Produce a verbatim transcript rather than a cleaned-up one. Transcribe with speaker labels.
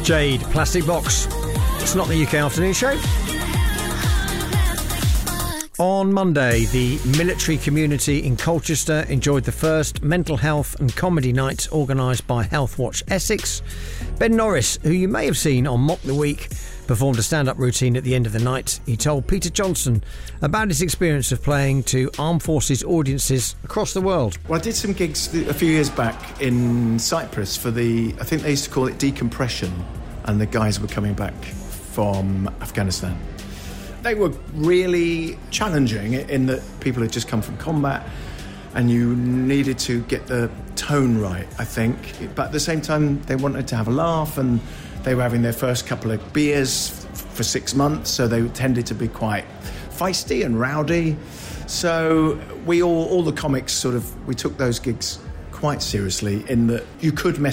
Speaker 1: Jade, Plastic Box. It's not the U K Afternoon Show. On Monday, the military community in Colchester enjoyed the first mental health and comedy night organised by Healthwatch Essex. Ben Norris, who you may have seen on Mock the Week, performed a stand-up routine at the end of the night. He told Peter Johnson about his experience of playing to armed forces audiences across the world.
Speaker 2: Well, I did some gigs a few years back in Cyprus for the, I think they used to call it decompression, and the guys were coming back from Afghanistan. They were really challenging in that people had just come from combat and you needed to get the tone right, I think. But at the same time, they wanted to have a laugh, and they were having their first couple of beers f- for six months, so they tended to be quite feisty and rowdy. So we all, all the comics sort of, we took those gigs quite seriously in that you could mess